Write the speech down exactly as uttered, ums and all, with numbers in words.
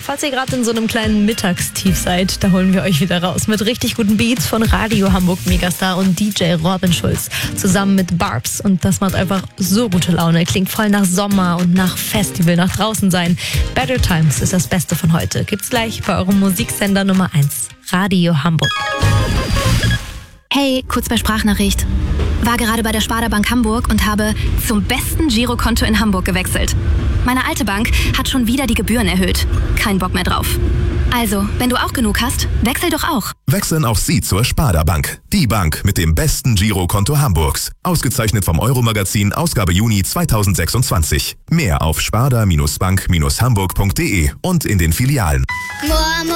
Falls ihr gerade in so einem kleinen Mittagstief seid, da holen wir euch wieder raus mit richtig guten Beats von Radio Hamburg Megastar und D J Robin Schulz zusammen mit Barbs. Und das macht einfach so gute Laune. Klingt voll nach Sommer und nach Festival, nach draußen sein. Better Times ist das Beste von heute. Gibt's gleich bei eurem Musiksender Nummer eins, Radio Hamburg. Hey, kurz bei Sprachnachricht. War gerade bei der Sparda Bank Hamburg und habe zum besten Girokonto in Hamburg gewechselt. Meine alte Bank hat schon wieder die Gebühren erhöht. Kein Bock mehr drauf. Also, wenn du auch genug hast, wechsel doch auch. Wechseln auch Sie zur Sparda Bank. Die Bank mit dem besten Girokonto Hamburgs. Ausgezeichnet vom Euro-Magazin, Ausgabe Juni zweitausendsechsundzwanzig. Mehr auf sparda Bindestrich bank Bindestrich hamburg Punkt de und in den Filialen.